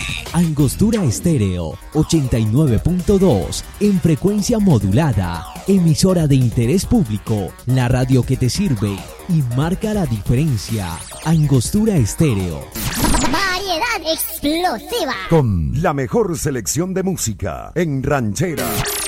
Angostura Estéreo 89.2 en frecuencia modulada, emisora de interés público, la radio que te sirve y marca la diferencia. Angostura Estéreo. Variedad explosiva. Con la mejor selección de música en ranchera,